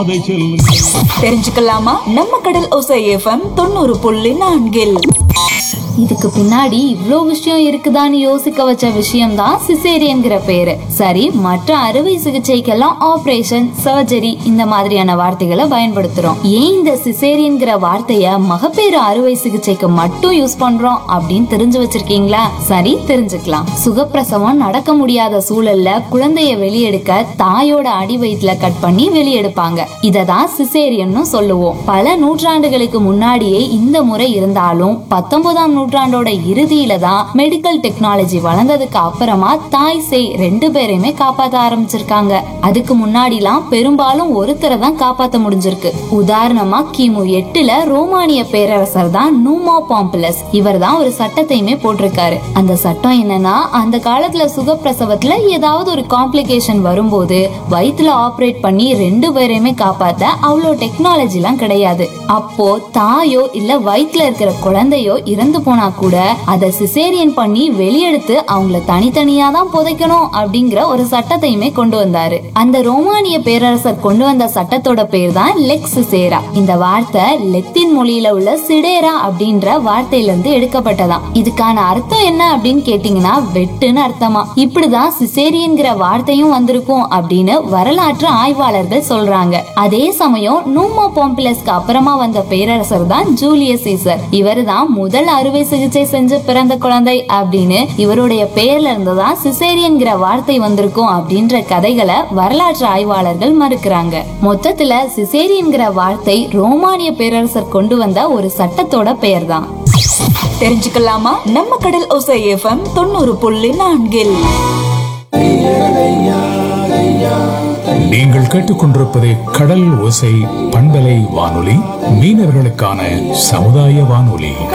தெரிஞ்சுக்கலாமா? நம்ம கடல் ஓசை எஃப்எம் 90.4. இதுக்கு பின்னாடி இவ்ளோ விஷயம் இருக்குதான்னு யோசிக்க வச்ச விஷயம் தான் சிசேரியன்கிற பேரு. சரி, மற்ற அறுவை சிகிச்சைக்கெல்லாம் ஆபரேஷன், சர்ஜரி இந்த மாதிரியான வார்த்தைகளை பயன்படுத்துறோம். ஏன் இந்த சிசேரியன்கிற வார்த்தைய மகப்பேறு அறுவை சிகிச்சைக்கு மட்டும் யூஸ் பண்றோம் அப்படின்னு தெரிஞ்சு வச்சிருக்கீங்களா? சரி, தெரிஞ்சுக்கலாம். சுகப்பிரசவம் நடக்க முடியாத சூழல்ல குழந்தைய வெளியெடுக்க தாயோட அடி வயிற்றுல கட் பண்ணி வெளியெடுப்பாங்க. இததான் சிசேரியன்னு சொல்லுவோம். பல நூற்றாண்டுகளுக்கு முன்னாடியே இந்த முறை இருந்தாலும் 19ஆம் நூற்றாண்டோட இறுதியில தான் மெடிக்கல் டெக்னாலஜி வளர்ந்ததுக்கு அப்புறமா தாய் சேய் 2 பேரையுமே காப்பாத்த ஆரம்பிச்சிருக்காங்க. அதுக்கு முன்னாடிலாம் பெரும்பாலும் ஒருத்தரை தான் காப்பாத்த முடிஞ்சிருக்கு. உதாரணமா கிமு 8ல ரோமானிய பேரரசர் தான் நூமோ பாம்புலஸ். இவர் தான் ஒரு சட்டத்தையுமே போட்டிருக்காரு. அந்த சட்டம் என்னன்னா, அந்த காலத்துல சுகப்பிரசவத்துல ஏதாவது ஒரு காம்ப்ளிகேஷன் வரும்போது வயிற்றுல ஆபரேட் பண்ணி 2 பேரையுமே காப்பாத்த அவ்வளோ டெக்னாலஜி எல்லாம் கிடையாது. அப்போ தாயோ இல்ல வயிற்றுல இருக்கிற குழந்தையோ இறந்து போனா கூட அதை சிசேரியன் பண்ணி வெளியெடுத்து அவங்கள தனித்தனியா தான் புதைக்கணும் அப்படிங்கிற ஒரு சட்டத்தையுமே கொண்டு வந்தாரு. அந்த ரோமானிய பேரரசர் கொண்டு வந்த சட்டத்தோட பேர் தான் லெக்ஸ் சிசேரா. இந்த வார்த்தை லெத்தின் மொழியில உள்ள சிடேரா அப்படின்ற வார்த்தையில இருந்து எடுக்கப்பட்டதாம். இதுக்கான அர்த்தம் என்ன அப்படின்னு கேட்டீங்கன்னா, வெட்டுன்னு அர்த்தமா. இப்படிதான் சிசேரியன்கிற வார்த்தையும் வந்திருக்கும் அப்படின்னு வரலாற்று ஆய்வாளர்கள் சொல்றாங்க. அதே சமயம் நூமோ பாம்புலஸ்க்கு அப்புறமா வந்த பேரரசர் தான் ஜூலியஸ் சீசர். இவர் தான் முதல் அறுவை சிகிச்சை செஞ்சு பிறந்த குழந்தை அப்படின்னு இவருடைய பெயர்ல இருந்துதான் சிசேரியன்கிற வார்த்தை வந்திருக்கும் அப்படின்ற கதைகளை வரலாற்று ஆய்வாளர்கள் மறுக்கிறாங்க. மொத்தத்துல சிசேரியன்கிற வார்த்தை ரோமானிய பேரரசர் கொண்டு வந்த ஒரு சட்டத்தோட பெயர் தான். தெரிஞ்சுக்கலாமா? நம்ம கடல் ஓசை எஃப்எம் 90.4. நீங்கள் கேட்டுக்கொண்டிருப்பது கடல் ஓசை பண்பலை வானொலி, மீனவர்களுக்கான சமுதாய வானொலி.